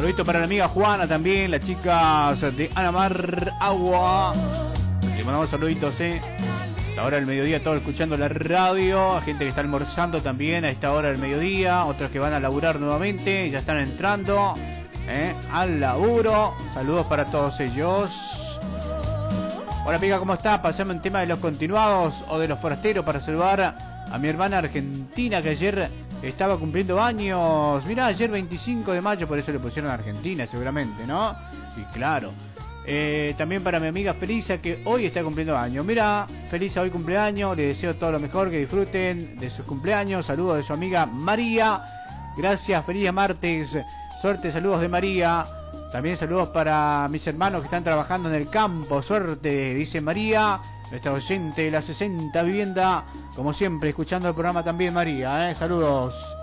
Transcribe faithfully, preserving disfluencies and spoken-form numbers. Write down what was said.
Saludito para la amiga Juana también, las chicas de Anamar Agua. Le mandamos saluditos, eh. A esta hora del mediodía, todos escuchando la radio. A gente que está almorzando también a esta hora del mediodía. Otros que van a laburar nuevamente, ya están entrando eh, al laburo. Saludos para todos ellos. Hola amiga, ¿cómo está? Pasamos en tema de los continuados o de los forasteros para saludar a mi hermana argentina que ayer estaba cumpliendo años. Mirá, ayer veinticinco de mayo, por eso le pusieron a Argentina seguramente, ¿no? Y claro. Eh, también para mi amiga Felisa que hoy está cumpliendo años. Mira, Felisa hoy cumpleaños, le deseo todo lo mejor, que disfruten de sus cumpleaños. Saludos de su amiga María. Gracias, feliz martes. Suerte, saludos de María. También saludos para mis hermanos que están trabajando en el campo. Suerte, dice María, nuestra oyente de la sesenta vivienda. Como siempre, escuchando el programa también María, ¿eh? Saludos.